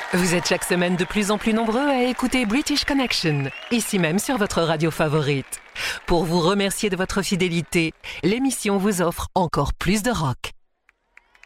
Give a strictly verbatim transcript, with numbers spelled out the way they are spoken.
Vous êtes chaque semaine de plus en plus nombreux à écouter British Connection, ici même sur votre radio favorite. Pour vous remercier de votre fidélité, l'émission vous offre encore plus de rock.